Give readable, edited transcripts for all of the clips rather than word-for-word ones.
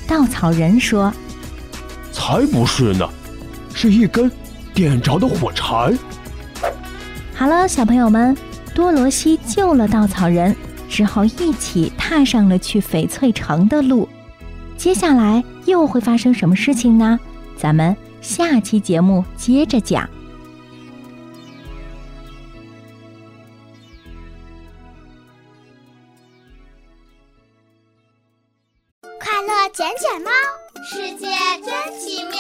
稻草人说： 才不是呢，是一根点着的火柴。 好了，小朋友们，多罗西救了稻草人，之后一起踏上了去翡翠城的路。接下来又会发生什么事情呢？咱们下期节目接着讲。 快乐捡捡猫，世界真奇妙。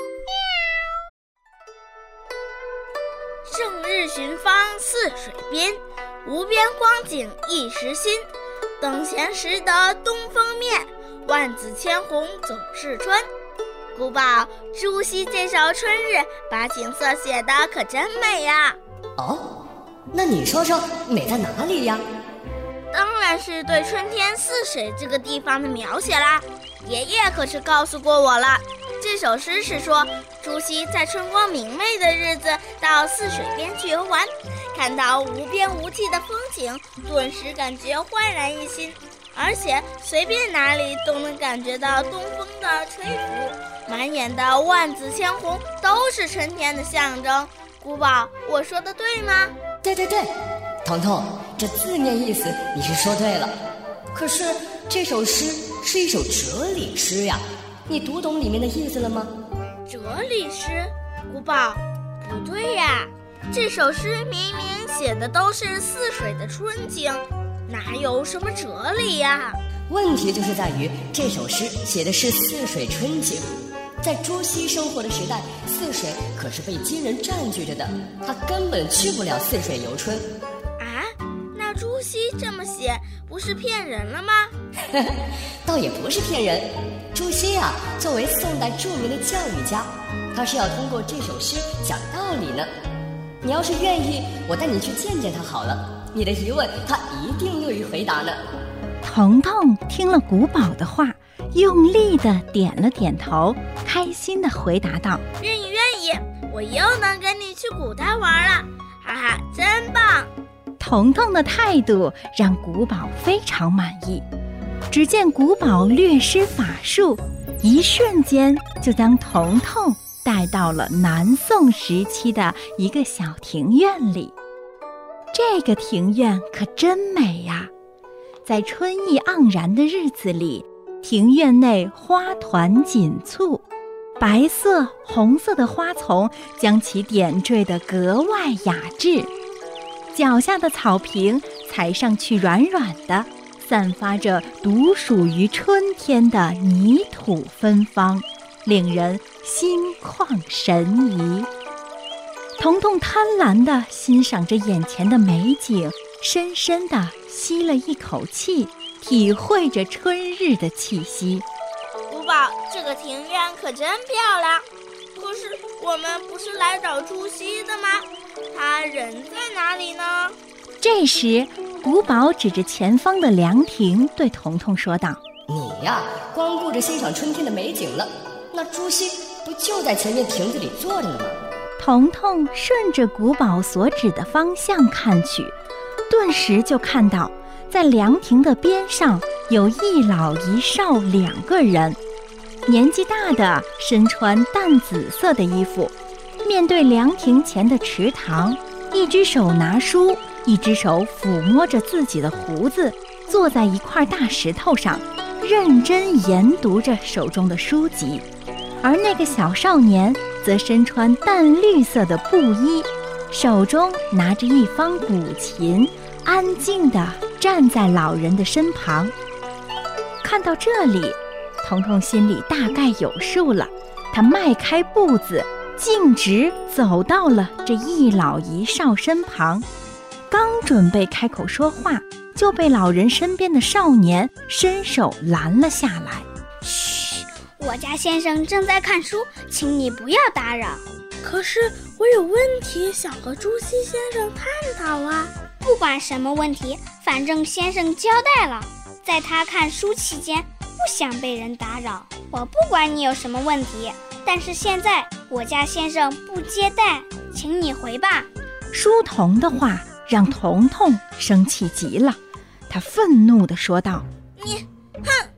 胜日寻芳泗水边，无边光景一时新。等闲识得东风面，万紫千红总是春。古堡，朱熹这首《春日》把景色写得可真美呀！ 哦，那你说说美在哪里呀？ 当然是对春天泗水这个地方的描写啦。爷爷可是告诉过我了，这首诗是说朱熹在春光明媚的日子到泗水边去游玩，看到无边无际的风景，顿时感觉焕然一新，而且随便哪里都能感觉到东风的吹拂，满眼的万紫千红都是春天的象征。古堡，我说的对吗？ 对，彤彤，这字面意思你是说对了，可是这首诗是一首哲理诗呀，你读懂里面的意思了吗？ 哲理诗？古堡，不对呀，这首诗明明写的都是泗水的春景，哪有什么哲理呀？ 问题就是在于这首诗写的是泗水春景，在朱熹生活的时代，泗水可是被金人占据着的，他根本去不了泗水游春。 啊，那朱熹这么写不是骗人了吗？ 倒也不是骗人，朱熹啊，作为宋代著名的教育家，他是要通过这首诗讲道理呢。你要是愿意，我带你去见见他好了，你的疑问他一定乐于回答呢。 彤彤听了古堡的话，用力地点了点头，开心地回答道： 愿意，我又能跟你去古代玩了，哈哈，真棒！ 彤彤的态度让古堡非常满意。只见古堡略施法术，一瞬间就将彤彤带到了南宋时期的一个小庭院里。这个庭院可真美呀！在春意盎然的日子里，庭院内花团锦簇，白色、红色的花丛将其点缀得格外雅致。脚下的草坪踩上去软软的，散发着独属于春天的泥土芬芳，令人心旷神怡。彤彤贪婪地欣赏着眼前的美景，深深地吸了一口气，体会着春日的气息。 古堡，这个庭院可真漂亮，可是我们不是来找朱熹的吗？他人在哪里呢？ 这时古堡指着前方的凉亭对彤彤说道： 你呀，光顾着欣赏春天的美景了，那朱熹不就在前面亭子里坐着呢吗？ 彤彤顺着古堡所指的方向看去，顿时就看到在凉亭的边上有一老一少两个人，年纪大的身穿淡紫色的衣服，面对凉亭前的池塘，一只手拿书，一只手抚摸着自己的胡子，坐在一块大石头上，认真研读着手中的书籍。而那个小少年则身穿淡绿色的布衣，手中拿着一方古琴，安静地站在老人的身旁。看到这里，彤彤心里大概有数了，他迈开步子，径直走到了这一老一少身旁，刚准备开口说话，就被老人身边的少年伸手拦了下来。 嘘，我家先生正在看书，请你不要打扰。 可是我有问题想和朱熹先生探讨啊。 不管什么问题，反正先生交代了，在他看书期间不想被人打扰。我不管你有什么问题，但是现在我家先生不接待，请你回吧。 书童的话让彤彤生气极了，他愤怒地说道： 你，哼，